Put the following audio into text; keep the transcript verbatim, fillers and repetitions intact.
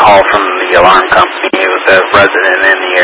call from the alarm company. It was a resident in the